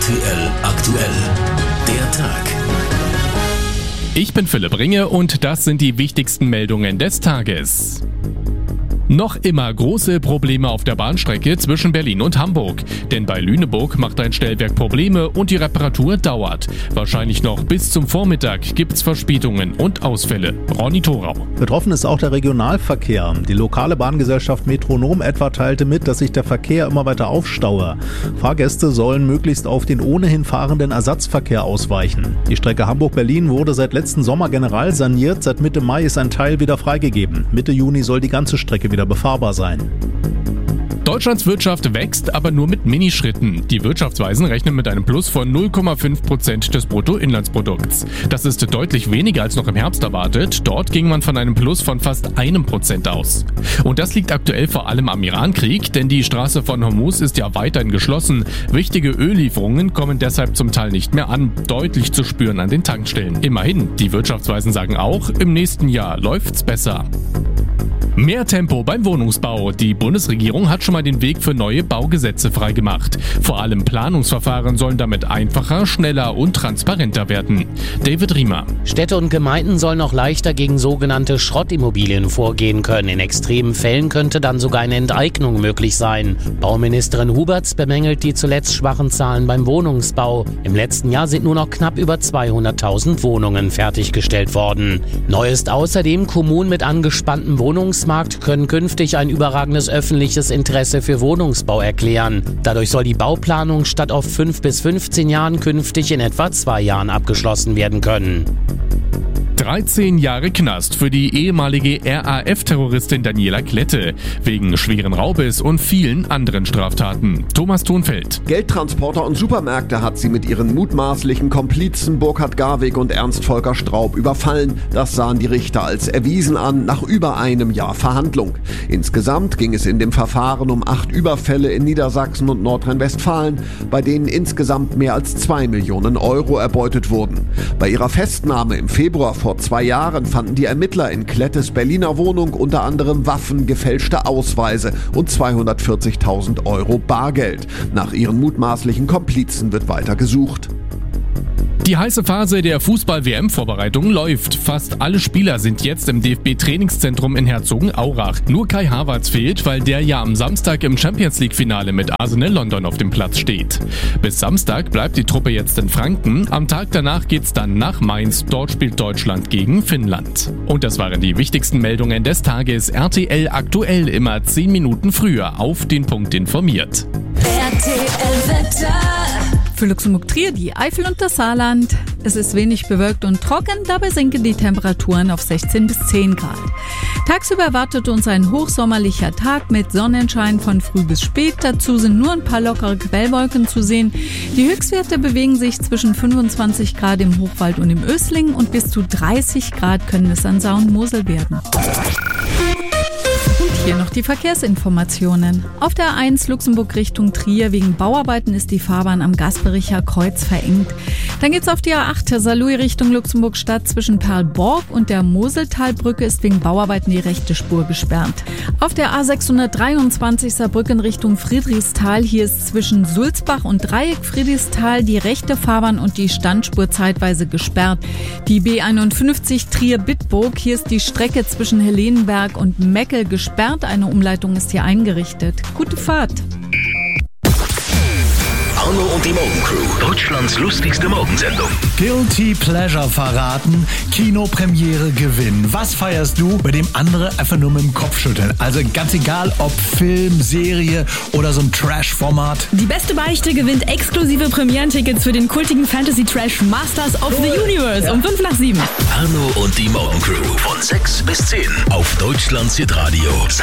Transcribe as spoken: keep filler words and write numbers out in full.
T L aktuell. Der Tag. Ich bin Philipp Ringe und das sind die wichtigsten Meldungen des Tages. Noch immer große Probleme auf der Bahnstrecke zwischen Berlin und Hamburg. Denn bei Lüneburg macht ein Stellwerk Probleme und die Reparatur dauert. Wahrscheinlich noch bis zum Vormittag gibt's Verspätungen und Ausfälle. Ronny Thorau. Betroffen ist auch der Regionalverkehr. Die lokale Bahngesellschaft Metronom etwa teilte mit, dass sich der Verkehr immer weiter aufstaue. Fahrgäste sollen möglichst auf den ohnehin fahrenden Ersatzverkehr ausweichen. Die Strecke Hamburg-Berlin wurde seit letzten Sommer general saniert. Seit Mitte Mai ist ein Teil wieder freigegeben. Mitte Juni soll die ganze Strecke wieder befahrbar sein. Deutschlands Wirtschaft wächst, aber nur mit Minischritten. Die Wirtschaftsweisen rechnen mit einem Plus von null Komma fünf Prozent des Bruttoinlandsprodukts. Das ist deutlich weniger als noch im Herbst erwartet. Dort ging man von einem Plus von fast einem Prozent aus. Und das liegt aktuell vor allem am Iran-Krieg, denn die Straße von Hormuz ist ja weiterhin geschlossen. Wichtige Öllieferungen kommen deshalb zum Teil nicht mehr an, deutlich zu spüren an den Tankstellen. Immerhin, die Wirtschaftsweisen sagen auch, im nächsten Jahr läuft's besser. Mehr Tempo beim Wohnungsbau. Die Bundesregierung hat schon mal den Weg für neue Baugesetze freigemacht. Vor allem Planungsverfahren sollen damit einfacher, schneller und transparenter werden. David Riemer. Städte und Gemeinden sollen auch leichter gegen sogenannte Schrottimmobilien vorgehen können. In extremen Fällen könnte dann sogar eine Enteignung möglich sein. Bauministerin Huberts bemängelt die zuletzt schwachen Zahlen beim Wohnungsbau. Im letzten Jahr sind nur noch knapp über zweihunderttausend Wohnungen fertiggestellt worden. Neu ist außerdem, Kommunen mit angespanntem Wohnungsmarkt können künftig ein überragendes öffentliches Interesse für Wohnungsbau erklären. Dadurch soll die Bauplanung statt auf fünf bis fünfzehn Jahren künftig in etwa zwei Jahren abgeschlossen werden können. dreizehn Jahre Knast für die ehemalige R A F-Terroristin Daniela Klette wegen schweren Raubes und vielen anderen Straftaten. Thomas Thonfeld. Geldtransporter und Supermärkte hat sie mit ihren mutmaßlichen Komplizen Burkhard Garwig und Ernst Volker Straub überfallen. Das sahen die Richter als erwiesen an, nach über einem Jahr Verhandlung. Insgesamt ging es in dem Verfahren um acht Überfälle in Niedersachsen und Nordrhein-Westfalen, bei denen insgesamt mehr als zwei Millionen Euro erbeutet wurden. Bei ihrer Festnahme im Februar vor zwei Jahren fanden die Ermittler in Klettes Berliner Wohnung unter anderem Waffen, gefälschte Ausweise und zweihundertvierzigtausend Euro Bargeld. Nach ihren mutmaßlichen Komplizen wird weiter gesucht. Die heiße Phase der Fußball-W M-Vorbereitung läuft. Fast alle Spieler sind jetzt im D F B-Trainingszentrum in Herzogenaurach. Nur Kai Havertz fehlt, weil der ja am Samstag im Champions-League-Finale mit Arsenal London auf dem Platz steht. Bis Samstag bleibt die Truppe jetzt in Franken. Am Tag danach geht's dann nach Mainz. Dort spielt Deutschland gegen Finnland. Und das waren die wichtigsten Meldungen des Tages. R T L aktuell immer zehn Minuten früher auf den Punkt informiert. R T L-Wetter. Für Luxemburg-Trier, die Eifel und das Saarland. Es ist wenig bewölkt und trocken, dabei sinken die Temperaturen auf sechzehn bis zehn Grad. Tagsüber erwartet uns ein hochsommerlicher Tag mit Sonnenschein von früh bis spät. Dazu sind nur ein paar lockere Quellwolken zu sehen. Die Höchstwerte bewegen sich zwischen fünfundzwanzig Grad im Hochwald und im Ösling und bis zu dreißig Grad können es an Saar und Mosel werden. Hier noch die Verkehrsinformationen. Auf der A eins Luxemburg Richtung Trier wegen Bauarbeiten ist die Fahrbahn am Gaspericher Kreuz verengt. Dann geht's auf die A acht Saarlouis Richtung Luxemburg-Stadt zwischen Perlborg und der Moseltalbrücke ist wegen Bauarbeiten die rechte Spur gesperrt. Auf der A sechshundertdreiundzwanzig Saarbrücken Richtung Friedrichsthal, hier ist zwischen Sulzbach und Dreieck Friedrichsthal die rechte Fahrbahn und die Standspur zeitweise gesperrt. Die B einundfünfzig Trier-Bitburg, hier ist die Strecke zwischen Helenenberg und Meckel gesperrt. Eine Umleitung ist hier eingerichtet. Gute Fahrt! Arno und die Morgencrew, Deutschlands lustigste Morgensendung. Guilty Pleasure verraten, Kinopremiere gewinnen. Was feierst du, bei dem andere einfach nur mit dem Kopf schütteln? Also ganz egal, ob Film, Serie oder so ein Trash-Format. Die beste Beichte gewinnt exklusive Premierentickets für den kultigen Fantasy-Trash Masters of the Universe um fünf nach sieben. Arno und die Morgencrew von sechs bis zehn auf Deutschlands Hitradio.